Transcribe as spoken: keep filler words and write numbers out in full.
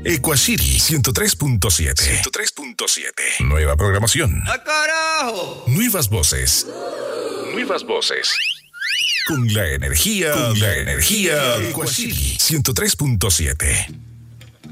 Equashiri ciento tres punto siete. ciento tres punto siete. Nueva programación. ¡Ah, carajo! Nuevas voces. Nuevas voces. Con la energía, Con la energía Equashiri ciento tres punto siete.